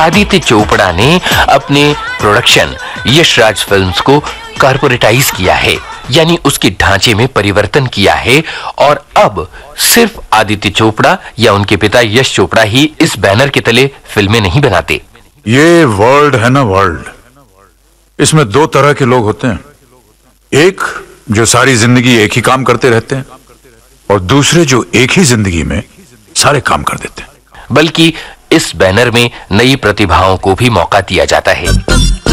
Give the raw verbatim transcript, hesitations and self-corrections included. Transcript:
आदित्य चोपड़ा ने अपने production Yashraj films को कॉर्पोरेटाइज किया है, यानी उसके ढांचे में परिवर्तन किया है और अब सिर्फ आदित्य चोपड़ा या उनके पिता यश चोपड़ा ही इस बैनर के तले फिल्में नहीं बनाते। ये वर्ल्ड है ना, वर्ल्ड, इसमें दो तरह के लोग होते हैं। एक जो सारी जिंदगी एक ही काम करते रहते हैं और दूसरे जो एक ही जिंदगी में सारे काम कर देते हैं। बल्कि इस बैनर में नई प्रतिभाओं को भी मौका दिया जाता है।